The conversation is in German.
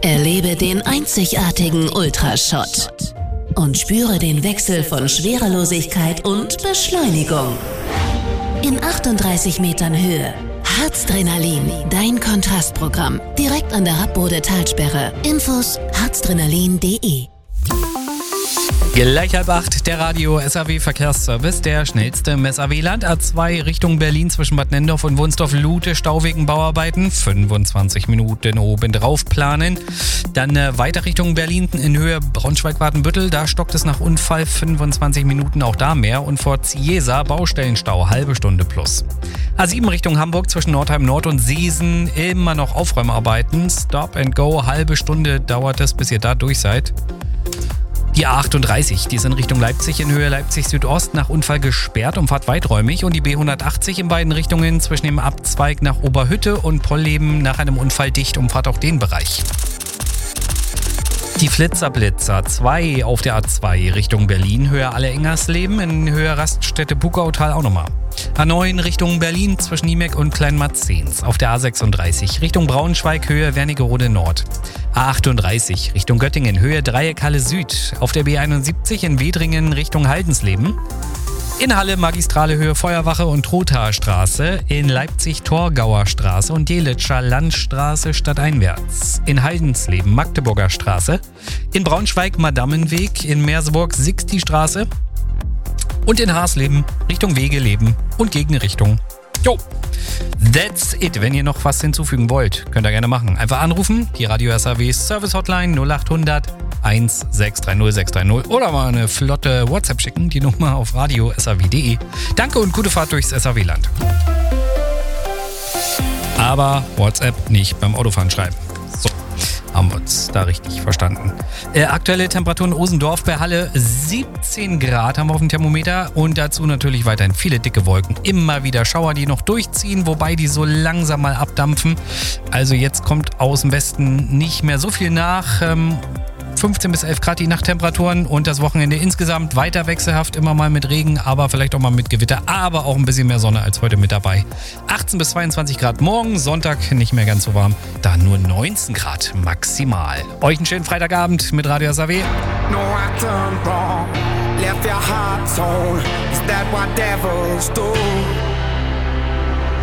Erlebe den einzigartigen Ultraschott und spüre den Wechsel von Schwerelosigkeit und Beschleunigung. In 38 Metern Höhe. Harzdrenalin, dein Kontrastprogramm. Direkt an der Rappbode Talsperre. Infos harzdrenalin.de. Gleich 7:30, der Radio SAW Verkehrsservice, der schnellste im SAW-Land. A2 Richtung Berlin zwischen Bad Nendorf und Wunstorf-Lute, Stau wegen Bauarbeiten, 25 Minuten oben drauf planen. Dann weiter Richtung Berlin in Höhe Braunschweig-Watenbüttel, da stockt es nach Unfall 25 Minuten, auch da mehr. Und vor Ziesa Baustellenstau, halbe Stunde plus. A7 Richtung Hamburg zwischen Nordheim Nord und Seesen, immer noch Aufräumarbeiten. Stop and go, halbe Stunde dauert es, bis ihr da durch seid. Die A38, die ist in Richtung Leipzig in Höhe Leipzig Südost nach Unfall gesperrt, Umfahrt weiträumig. Und die B180 in beiden Richtungen zwischen dem Abzweig nach Oberhütte und Polleben nach einem Unfall dicht, Umfahrt auch den Bereich. Die Flitzer 2 auf der A2 Richtung Berlin, Höhe Alle-Engersleben, in Höhe Raststätte Bukautal auch nochmal. A9 Richtung Berlin zwischen Niemek und Kleinmarzens. Auf der A36 Richtung Braunschweig, Höhe Wernigerode Nord. A38 Richtung Göttingen, Höhe Dreieckhalle Süd. Auf der B71 in Wedringen Richtung Haldensleben. In Halle Magistrale Höhe Feuerwache und Trothaer Straße. In Leipzig Torgauer Straße und Jelitscher Landstraße stadteinwärts. In Haldensleben Magdeburger Straße. In Braunschweig Madammenweg. In Merseburg Sixti Straße. Und in Haarsleben Richtung Wegeleben und Gegenrichtung. Jo, that's it. Wenn ihr noch was hinzufügen wollt, könnt ihr gerne machen. Einfach anrufen, die Radio SAW Service Hotline 0800 1630 630 oder mal eine flotte WhatsApp schicken, die Nummer auf radio.saw.de. Danke und gute Fahrt durchs SAW-Land. Aber WhatsApp nicht beim Autofahren schreiben. So, haben wir uns da richtig verstanden. Aktuelle Temperaturen Osendorf bei Halle 17 Grad haben wir auf dem Thermometer und dazu natürlich weiterhin viele dicke Wolken. Immer wieder Schauer, die noch durchziehen, wobei die so langsam mal abdampfen. Also jetzt kommt aus dem Westen nicht mehr so viel nach. 15 bis 11 Grad die Nachttemperaturen und das Wochenende insgesamt weiter wechselhaft, immer mal mit Regen, aber vielleicht auch mal mit Gewitter, aber auch ein bisschen mehr Sonne als heute mit dabei. 18 bis 22 Grad morgen, Sonntag nicht mehr ganz so warm, da nur 19 Grad maximal. Euch einen schönen Freitagabend mit Radio SAW. No, I turned wrong, left your heart torn. Is that what devils do?